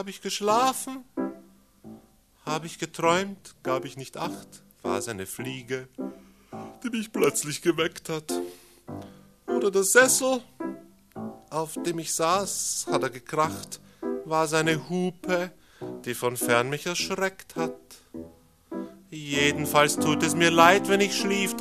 Hab ich geschlafen? Hab ich geträumt? Gab ich nicht acht? War's eine Fliege, die mich plötzlich geweckt hat? Oder der Sessel, auf dem ich saß, hat er gekracht? War's eine Hupe, die von fern mich erschreckt hat? Jedenfalls tut es mir leid, wenn ich schlief,